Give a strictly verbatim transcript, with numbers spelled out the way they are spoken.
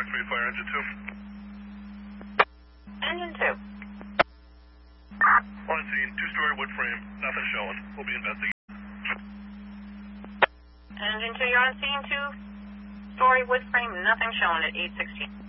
three, fire engine two. Engine two. On scene, two-story wood frame, nothing showing. We'll be investigating. Engine two, you're on scene, two-story wood frame, nothing showing at eight sixteen.